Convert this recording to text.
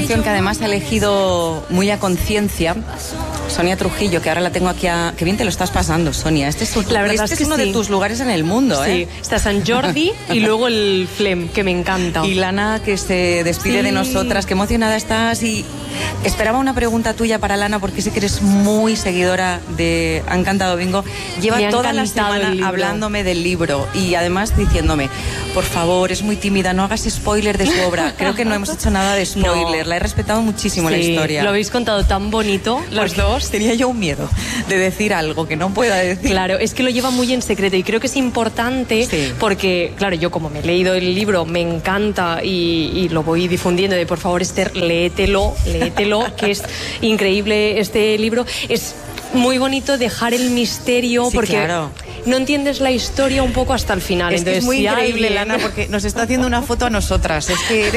canción que además ha elegido muy a conciencia Sonia Trujillo, que ahora la tengo aquí a... Qué bien te lo estás pasando, Sonia. Este es uno de tus lugares en el mundo, ¿eh? Sí, está San Jordi y luego el Flem, que me encanta. Y Lana, que se despide de nosotras. Qué emocionada estás. Y esperaba una pregunta tuya para Lana, porque sé que eres muy seguidora de Han Cantado Bingo. Lleva toda la semana hablándome del libro y además diciéndome, por favor, es muy tímida, no hagas spoiler de su obra. Creo que no hemos hecho nada de spoiler. No. La he respetado muchísimo la historia. Lo habéis contado tan bonito. Los dos. Tenía yo un miedo de decir algo que no pueda decir. Claro, es que lo lleva muy en secreto y creo que es importante porque, claro, yo como me he leído el libro, me encanta y lo voy difundiendo de, por favor, Esther, léetelo, que es increíble este libro. Es muy bonito dejar el misterio porque no entiendes la historia un poco hasta el final. Es que es muy increíble, Lana, porque nos está haciendo una foto a nosotras. Es que